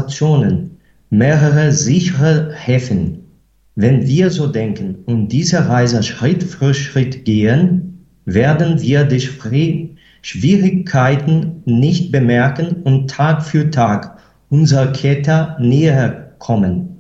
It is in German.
Stationen, mehrere sichere Häfen. Wenn wir so denken und diese Reise Schritt für Schritt gehen, werden wir die Schwierigkeiten nicht bemerken und Tag für Tag unserer Kette näher kommen.